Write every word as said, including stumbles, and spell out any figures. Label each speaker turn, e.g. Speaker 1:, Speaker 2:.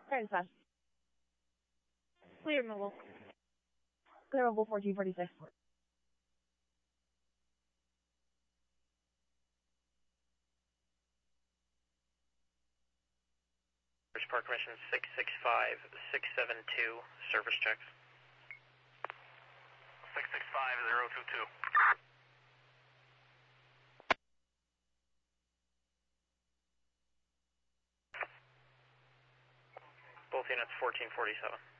Speaker 1: Clear dispatch.
Speaker 2: Clear mobile.
Speaker 1: Clear mobile fourteen forty-six.
Speaker 3: Park Commission six six five, six seven two, service checks.
Speaker 4: six six five, zero two two.
Speaker 3: Both units fourteen forty-seven.